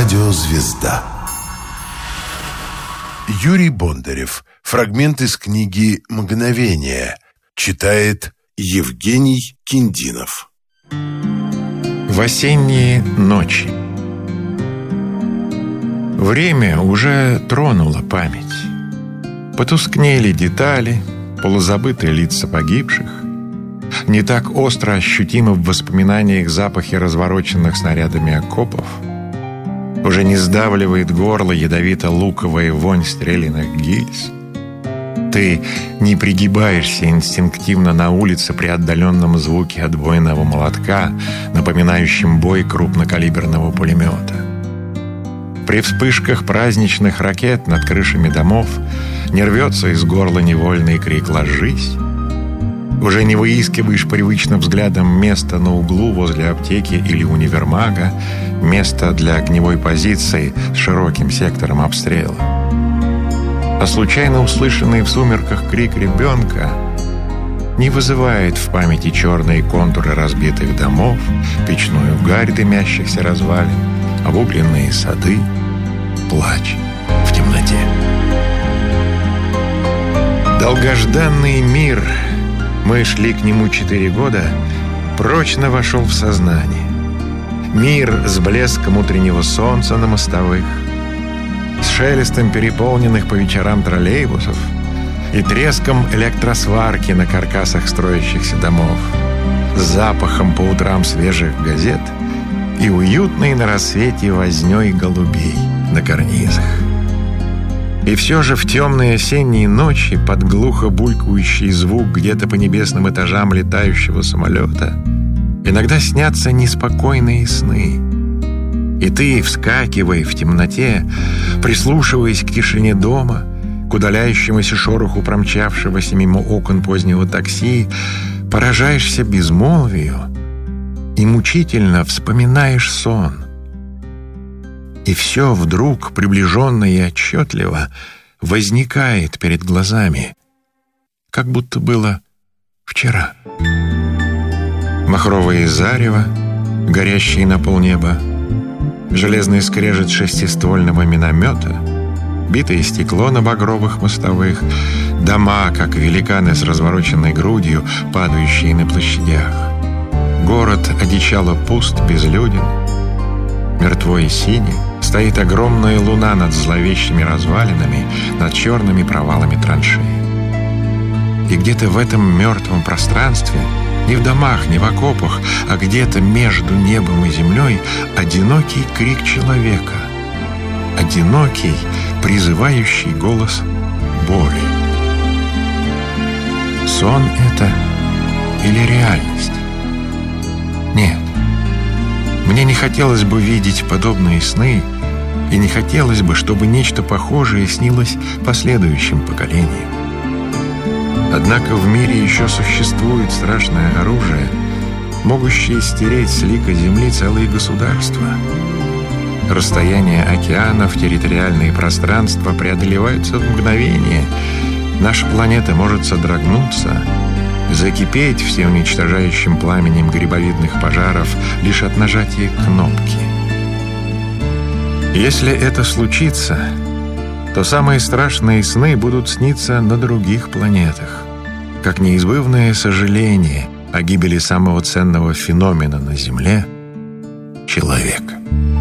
Радиозвезда. Юрий Бондарев. Фрагмент из книги «Мгновение». Читает Евгений Киндинов. В осенние ночи. Время уже тронуло память. Потускнели детали, полузабытые лица погибших. Не так остро ощутимы в воспоминаниях запахи развороченных снарядами окопов. Уже не сдавливает горло ядовито-луковая вонь стрелянных гильз. Ты не пригибаешься инстинктивно на улице при отдаленном звуке отбойного молотка, напоминающем бой крупнокалиберного пулемета. При вспышках праздничных ракет над крышами домов не рвется из горла невольный крик «Ложись!». Уже не выискиваешь привычным взглядом место на углу возле аптеки или универмага, место для огневой позиции с широким сектором обстрела. А случайно услышанный в сумерках крик ребенка не вызывает в памяти черные контуры разбитых домов, печную гарь дымящихся развалин, обугленные сады, плач в темноте. Долгожданный мир, мы шли к нему 4 года, прочно вошел в сознание. Мир с блеском утреннего солнца на мостовых, с шелестом переполненных по вечерам троллейбусов и треском электросварки на каркасах строящихся домов, с запахом по утрам свежих газет и уютной на рассвете вознёй голубей на карнизах. И все же в темные осенние ночи под глухо булькающий звук где-то по небесным этажам летающего самолета иногда снятся неспокойные сны. И ты, вскакивая в темноте, прислушиваясь к тишине дома, к удаляющемуся шороху промчавшегося мимо окон позднего такси, поражаешься безмолвию и мучительно вспоминаешь сон. И все вдруг, приближенно и отчетливо, возникает перед глазами, как будто было вчера. Махровое зарево, горящее на полнеба, железный скрежет шестиствольного миномета, битое стекло на багровых мостовых, дома, как великаны с развороченной грудью, падающие на площадях. Город одичало пуст, безлюден, мертвой и синий. Стоит огромная луна над зловещими развалинами, над черными провалами траншей. И где-то в этом мертвом пространстве, не в домах, не в окопах, а где-то между небом и землей, одинокий крик человека, одинокий, призывающий голос боли. Сон это или реальность? Нет. Мне не хотелось бы видеть подобные сны, и не хотелось бы, чтобы нечто похожее снилось последующим поколениям. Однако в мире еще существует страшное оружие, могущее стереть с лика земли целые государства. Расстояние океанов, территориальные пространства преодолеваются в мгновение. Наша планета может содрогнуться, закипеть всеуничтожающим пламенем грибовидных пожаров лишь от нажатия кнопки. Если это случится, то самые страшные сны будут сниться на других планетах, как неизбывное сожаление о гибели самого ценного феномена на Земле — человека.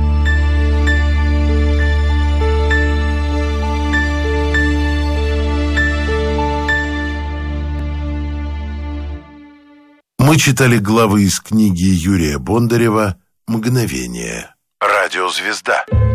Мы читали главы из книги Юрия Бондарева «Мгновение». Радиозвезда.